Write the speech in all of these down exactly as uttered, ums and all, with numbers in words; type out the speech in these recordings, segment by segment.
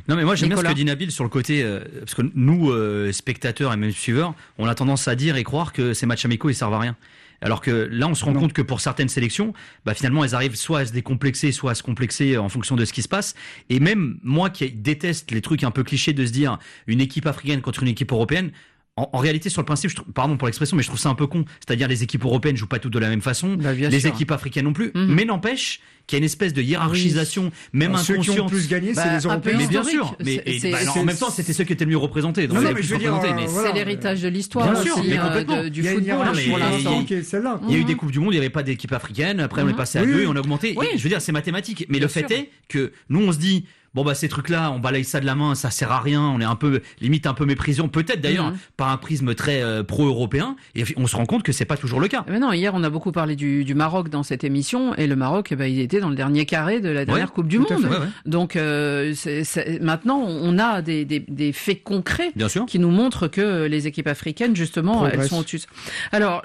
Non mais moi j'aime Nicolas. bien ce que dit Nabil sur le côté euh, parce que nous euh, spectateurs et même suiveurs, on a tendance à dire et croire que ces matchs amicaux ils servent à rien. Alors que là on se rend non. compte que pour certaines sélections, bah finalement elles arrivent soit à se décomplexer, soit à se complexer en fonction de ce qui se passe. Et même moi qui déteste les trucs un peu clichés de se dire une équipe africaine contre une équipe européenne. En, en réalité, sur le principe, je trouve, pardon pour l'expression, mais je trouve ça un peu con. C'est-à-dire, les équipes européennes jouent pas toutes de la même façon, bah, les sûr. équipes africaines non plus. Mmh. Mais n'empêche qu'il y a une espèce de hiérarchisation, oui. même bah, inconsciente. Ceux qui ont plus gagné, bah, c'est les Européens. Mais bien sûr. Mais et, c'est, bah, c'est, alors, en même temps, c'était ceux qui étaient le mieux représentés. Donc non, non, mais je veux dire, mais euh, voilà. C'est l'héritage de l'histoire. Bien aussi, sûr, mais complètement. De, du il y a football. Une pour l'instant. Qui est celle-là. Il y a eu des coupes du monde, il n'y avait pas d'équipe africaine. Après, on est passé à oui, deux oui. et on a augmenté. Oui. Et, je veux dire, c'est mathématique. Mais bien le fait sûr. est que nous, on se dit. Bon bah ces trucs-là, on balaye ça de la main, ça sert à rien, on est un peu limite un peu méprisant, peut-être d'ailleurs mmh. par un prisme très euh, pro-européen, et on se rend compte que c'est pas toujours le cas. Mais non, hier on a beaucoup parlé du, du Maroc dans cette émission, et le Maroc, eh ben, il était dans le dernier carré de la dernière ouais, Coupe du Monde. Fait, ouais, ouais. Donc euh, c'est, c'est, maintenant on a des, des, des faits concrets Bien sûr. qui nous montrent que les équipes africaines justement Progresse. Elles sont au-dessus. Alors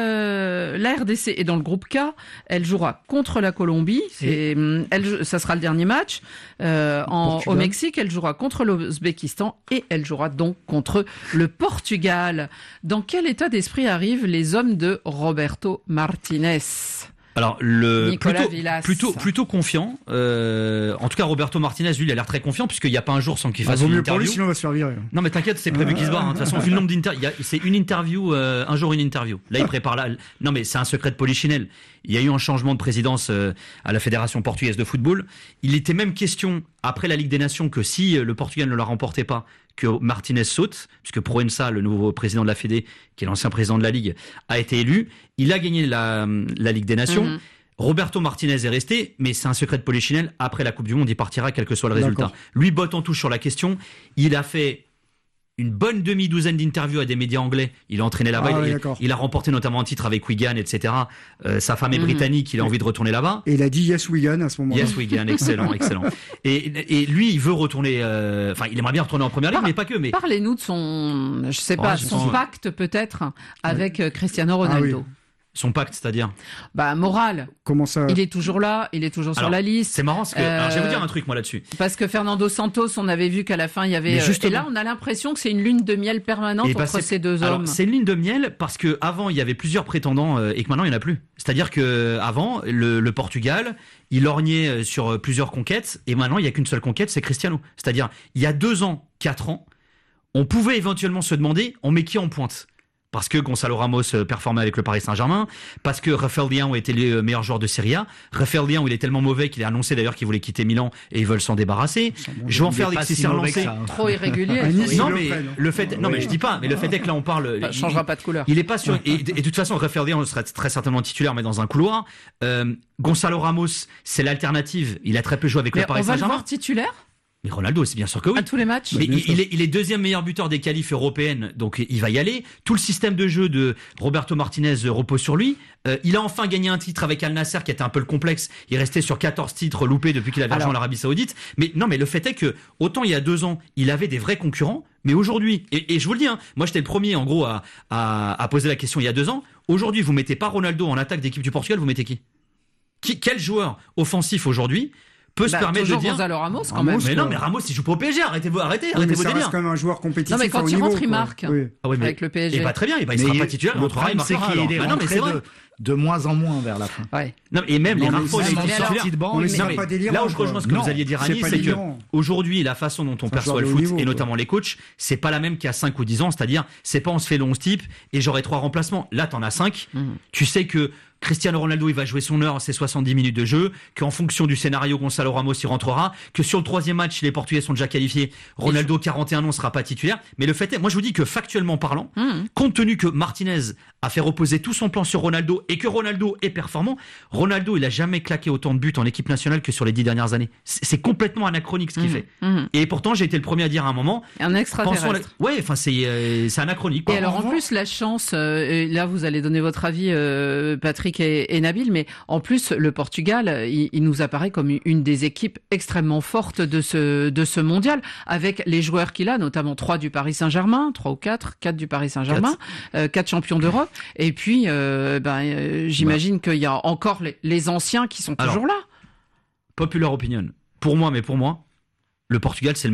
le, la R D C est dans le groupe K, elle jouera contre la Colombie, c'est, elle, ça sera le dernier match. Euh, En, au Mexique, elle jouera contre l'Ouzbékistan et elle jouera donc contre le Portugal. Dans quel état d'esprit arrivent les hommes de Roberto Martinez ? Alors le Nicolas plutôt, Villas. plutôt plutôt confiant. Euh, en tout cas, Roberto Martinez, lui, il a l'air très confiant puisqu'il n'y a pas un jour sans qu'il fasse ah, une mieux interview. Pour lui, sinon on va se faire virer. Non mais t'inquiète, c'est prévu qu'il se barre. Hein. De toute façon, vu le nombre d'interviews, c'est une interview, euh, un jour une interview. Là, il prépare là. Non mais c'est un secret de polichinelle. Il y a eu un changement de présidence euh, à la Fédération portugaise de football. Il était même question après la Ligue des Nations que si le Portugal ne la remportait pas, que Martinez saute, puisque Proença, le nouveau président de la Fédé, qui est l'ancien président de la Ligue, a été élu. Il a gagné la, la Ligue des Nations. Mm-hmm. Roberto Martinez est resté, mais c'est un secret de polichinelle. Après la Coupe du Monde, il partira quel que soit le résultat. D'accord. Lui botte en touche sur la question. Il a fait une bonne demi-douzaine d'interviews à des médias anglais. Il a entraîné là-bas. Ah, il, oui, il a remporté notamment un titre avec Wigan, et cetera. Euh, sa femme est mmh. britannique. Il a envie de retourner là-bas. Et il a dit yes Wigan à ce moment-là. Yes Wigan, excellent, excellent. Et, et lui, il veut retourner. Enfin, euh, il aimerait bien retourner en première ligue, Par, mais pas que. Mais parlez-nous de son, je sais pas, ouais, son son... pacte peut-être avec ouais. Cristiano Ronaldo. Ah, oui. Son pacte, c'est-à-dire Bah moral. Comment ça ? Il est toujours là, il est toujours alors, sur la liste. C'est marrant parce que euh, alors, je vais vous dire un truc moi là-dessus. Parce que Fernando Santos, on avait vu qu'à la fin il y avait. Et là, on a l'impression que c'est une lune de miel permanente et entre bah, ces deux alors, hommes. C'est une lune de miel parce que avant il y avait plusieurs prétendants euh, et que maintenant il n'y en a plus. C'est-à-dire que avant le, le Portugal, il lorgnait sur plusieurs conquêtes et maintenant il n'y a qu'une seule conquête, c'est Cristiano. C'est-à-dire il y a deux ans, quatre ans, on pouvait éventuellement se demander on met qui en pointe. Parce que Gonzalo Ramos performait avec le Paris Saint-Germain, parce que Rafael Leão était le meilleur joueur de Serie A. Rafael Leão, il est tellement mauvais qu'il a annoncé d'ailleurs qu'il voulait quitter Milan et ils veulent s'en débarrasser. Je vais en faire des qui s'est relancé. Trop irrégulier. Non mais le fait, non mais je dis pas, mais le fait est que là on parle. Ça changera pas de couleur. Il est pas sûr. Et, et de toute façon, Rafael Leão serait très certainement titulaire, mais dans un couloir. Euh, Gonzalo Ramos, c'est l'alternative. Il a très peu joué avec mais le Paris Saint-Germain. On va le voir titulaire. Mais Ronaldo, c'est bien sûr que oui. À tous les matchs. Mais il, il, est, il est deuxième meilleur buteur des qualifs européennes, donc il va y aller. Tout le système de jeu de Roberto Martinez repose sur lui. Euh, il a enfin gagné un titre avec Al Nassr, qui était un peu le complexe. Il restait sur quatorze titres loupés depuis qu'il avait rejoint l'Arabie Saoudite. Mais non, mais le fait est que autant il y a deux ans, il avait des vrais concurrents, mais aujourd'hui, et, et je vous le dis, hein, moi j'étais le premier en gros à, à, à poser la question il y a deux ans. Aujourd'hui, vous mettez pas Ronaldo en attaque d'équipe du Portugal, vous mettez qui, qui Quel joueur offensif aujourd'hui peut bah, se permettre de dire Gonzalo Ramos quand Ramos, même. Mais non, mais Ramos il joue pas au P S G, arrêtez-vous, arrêtez, arrêtez oui, vos délires. C'est quand même un joueur compétitif. Non mais quand il niveau, rentre, il marque oui. ah oui, mais, avec le P S G. Et bah très bien, et bah il sera mais pas titulaire. Le problème c'est qu'il est bah non, mais c'est vrai. De, de moins en moins vers la fin. Ouais. Non, et même non, les rares fois où il est sorti de banc, c'est pas délirant. Là où je rejoins ce que vous alliez dire, Annie, c'est que aujourd'hui la façon dont on perçoit le foot et notamment les coachs, c'est pas la même qu'il y a cinq ou dix ans. C'est-à-dire, c'est pas on se fait le onze type et j'aurai trois remplacements. Là, t'en as cinq. Tu sais que Cristiano Ronaldo, il va jouer son heure, c'est soixante-dix minutes de jeu, qu'en fonction du scénario, Gonzalo Ramos y rentrera, que sur le troisième match, les Portugais sont déjà qualifiés, Ronaldo, quarante et un ans, sera pas titulaire. Mais le fait est, moi je vous dis que factuellement parlant, mmh. compte tenu que Martinez a fait reposer tout son plan sur Ronaldo et que Ronaldo est performant, Ronaldo, il a jamais claqué autant de buts en équipe nationale que sur les dix dernières années. C'est complètement anachronique ce qu'il mmh. fait. Mmh. Et pourtant, j'ai été le premier à dire à un moment. Un extraterrestre. La... Ouais, enfin, c'est, euh, c'est anachronique. Et alors, en plus, la chance, euh, là, vous allez donner votre avis, euh, Patrick et, et Nabil, mais en plus, le Portugal, il, il nous apparaît comme une des équipes extrêmement fortes de ce, de ce mondial, avec les joueurs qu'il a, notamment trois du Paris Saint-Germain, trois ou quatre, quatre du Paris Saint-Germain, quatre, euh, quatre champions d'Europe, et puis, euh, ben, euh, j'imagine bah. qu'il y a encore les, les anciens qui sont toujours alors, là. Popular opinion. Pour moi, mais pour moi, le Portugal, c'est le